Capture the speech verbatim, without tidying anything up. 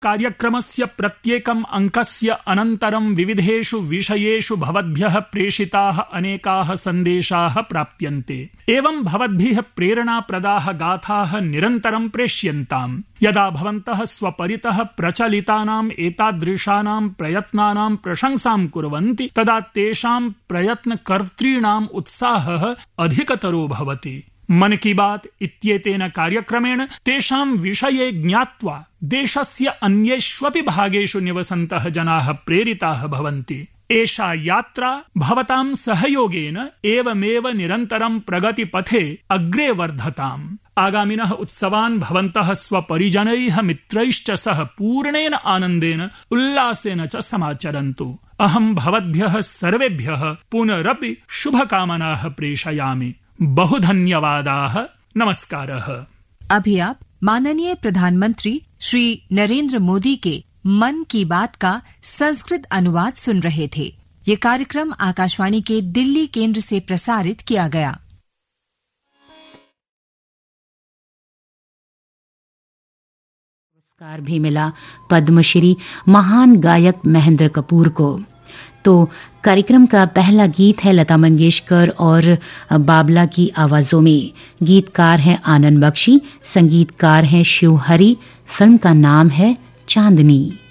कार्यक्रमस्य प्रत्येकम् अङ्कस्य अनन्तरं विविधेषु विषयेषु भवद्भ्यः प्रेषिताः अनेकाः सन्देशाः प्राप्यन्ते। एवं भवद्भिः प्रेरणाप्रदाः गाथाः निरन्तरं प्रेष्यन्ताम्। यदा भवन्तः स्वपरितः प्रचलितानाम् एतादृशानां प्रयत्नानां प्रशंसां कुर्वन्ति तदा तेषां प्रयत्नकर्तॄणाम् उत्साहः अधिकतरो भवति। मन की बात इत्येतेन कार्यक्रमेण तेषां विषये ज्ञात्वा देशस्य अन्येष्वपि भागेषु निवसन्तः जनाः प्रेरिताः भवन्ति। एषा यात्रा भवतां सहयोगेन एवमेव निरन्तरं प्रगतिपथे अग्रे वर्धताम्। आगामिनः उत्सवान् भवन्तः स्वपरिजनैः मित्रैश्च सह पूर्णेन आनन्देन उल्लासेन च समाचरन्तु। अहं भवद्भ्यः सर्वेभ्यः पुनरपि शुभकामनाः प्रेषयामि। बहु धन्यवादाः। नमस्कारः। अभी आप माननीय प्रधानमंत्री श्री नरेंद्र मोदी के मन की बात का संस्कृत अनुवाद सुन रहे थे। ये कार्यक्रम आकाशवाणी के दिल्ली केंद्र से प्रसारित किया गया। पुरस्कार भी मिला पद्मश्री महान गायक महेंद्र कपूर को। तो कार्यक्रम का पहला गीत है लता मंगेशकर और बाबला की आवाजों में। गीतकार हैं आनंद बख्शी, संगीतकार हैं शिव हरि। फिल्म का नाम है चांदनी।